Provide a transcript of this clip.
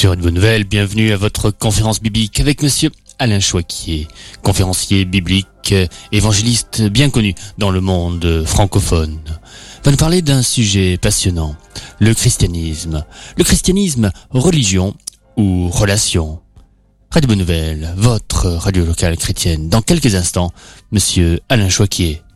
Sur une bonne nouvelle, bienvenue à votre conférence biblique avec monsieur Alain Choiquier, conférencier biblique, évangéliste bien connu dans le monde francophone. Va nous parler d'un sujet passionnant, le christianisme. Le christianisme, religion ou relation. Radio Bonne Nouvelle, votre radio locale chrétienne. Dans quelques instants, monsieur Alain Choiquier.